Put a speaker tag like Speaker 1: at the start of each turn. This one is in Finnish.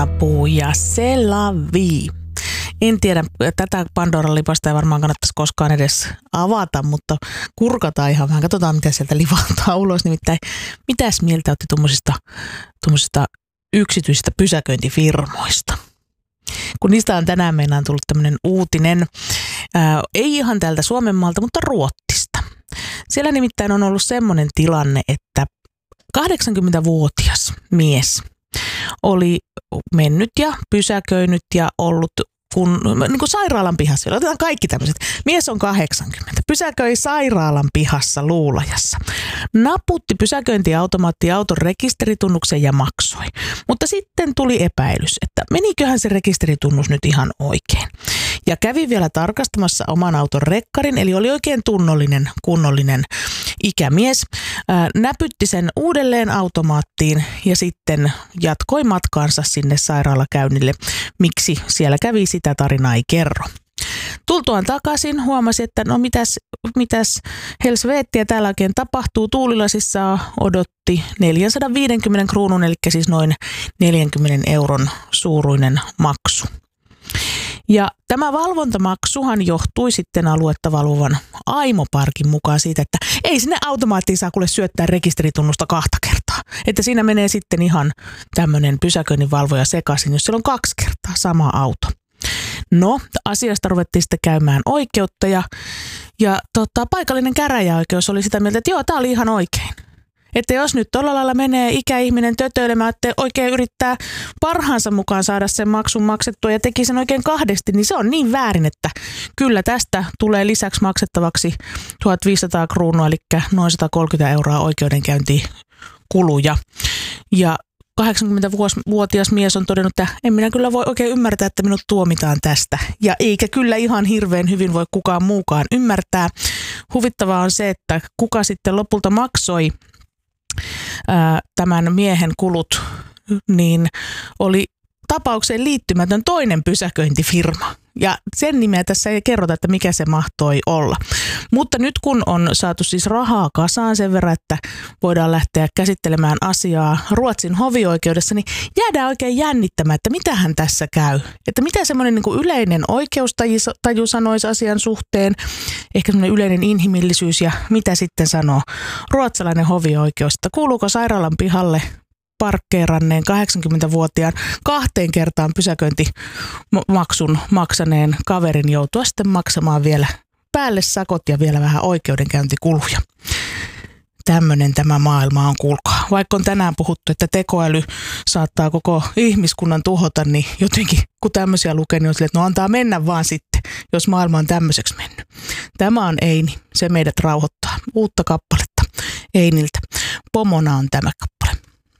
Speaker 1: Ja c'est la vie. En tiedä, tätä Pandoran lipasta ei varmaan kannattaisi koskaan edes avata, mutta kurkataan ihan vähän. Katsotaan, mitä sieltä livahtaa ulos. Nimittäin, mitäs mieltä olette tuommoisista yksityisistä pysäköintifirmoista? Kun niistä on tänään meinaan tullut tämmöinen uutinen, ei ihan täältä Suomenmaalta, mutta Ruotsista. Siellä nimittäin on ollut semmoinen tilanne, että 80-vuotias mies oli mennyt ja pysäköinyt ja ollut niin kuin sairaalan pihassa. Otetaan kaikki tämmöiset. Mies on 80. Pysäköi sairaalan pihassa Luulajassa. Naputti pysäköintiautomaatti auton rekisteritunnuksen ja maksoi. Mutta sitten tuli epäilys, että meniköhän se rekisteritunnus nyt ihan oikein. Ja kävi vielä tarkastamassa oman auton rekkarin, eli oli oikein kunnollinen ikämies. Näpytti sen uudelleen automaattiin ja sitten jatkoi matkaansa sinne sairaalakäynnille. Miksi siellä kävi, sitä tarinaa ei kerro. Tultuaan takaisin huomasi, että no mitäs Helsveettiä täällä oikein tapahtuu. Tuulilasissa odotti 450 kruunun, eli siis noin 40 euron suuruinen maksu. Ja tämä valvontamaksuhan johtui sitten aluetta valvovan Aimo-parkin mukaan siitä, että ei sinne automaattiin saa kuule syöttää rekisteritunnusta 2 kertaa. Että siinä menee sitten ihan tämmöinen pysäköinninvalvoja sekaisin, jos siellä on 2 kertaa sama auto. No, asiasta ruvettiin sitten käymään oikeutta ja paikallinen käräjäoikeus oli sitä mieltä, että joo, tämä oli ihan oikein. Että jos nyt tuolla lailla menee ikäihminen tötöilemään, että oikein yrittää parhaansa mukaan saada sen maksun maksettua ja teki sen oikein kahdesti, niin se on niin väärin, että kyllä tästä tulee lisäksi maksettavaksi 1500 kruunua, eli noin 130 euroa oikeudenkäyntikuluja. Ja 80-vuotias mies on todennut, että en minä kyllä voi oikein ymmärtää, että minut tuomitaan tästä. Ja eikä kyllä ihan hirveän hyvin voi kukaan muukaan ymmärtää. Huvittavaa on se, että kuka sitten lopulta maksoi tämän miehen kulut, niin oli tapaukseen liittymätön toinen pysäköintifirma. Ja sen nimeä tässä ei kerrota, että mikä se mahtoi olla. Mutta nyt kun on saatu siis rahaa kasaan sen verran, että voidaan lähteä käsittelemään asiaa Ruotsin hovioikeudessa, niin jäädään oikein jännittämään, että mitähän tässä käy. Että mitä semmoinen niin kuin yleinen oikeustaju sanoisi asian suhteen, ehkä semmoinen yleinen inhimillisyys ja mitä sitten sanoo ruotsalainen hovioikeus, että kuuluuko sairaalan pihalle parkkeeranneen 80-vuotiaan 2 kertaan pysäköintimaksun maksaneen kaverin joutua sitten maksamaan vielä päälle sakot ja vielä vähän oikeudenkäyntikuluja. Tämmöinen tämä maailma on, kuulkaa. Vaikka on tänään puhuttu, että tekoäly saattaa koko ihmiskunnan tuhota, niin jotenkin kun tämmöisiä lukee, niin on silleen, että no antaa mennä vaan sitten, jos maailma on tämmöiseksi mennyt. Tämä on Eini, se meidät rauhoittaa. Uutta kappaletta Einiltä. Pomona on tämä kappale.